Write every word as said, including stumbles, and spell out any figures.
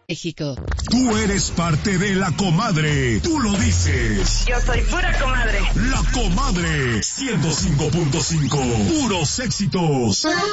México. Tú eres parte de La Comadre. Tú lo dices. Yo soy pura comadre. La Comadre. ciento cinco punto cinco. Puros éxitos.